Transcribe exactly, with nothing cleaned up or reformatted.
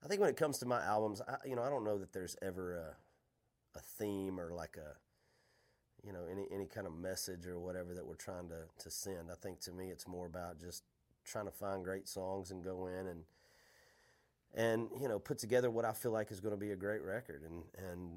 I think when it comes to my albums, I, you know, I don't know that there's ever a, a theme or like a, you know, any, any kind of message or whatever that we're trying to, to send. I think to me it's more about just trying to find great songs and go in and, and, you know, put together what I feel like is going to be a great record. And, and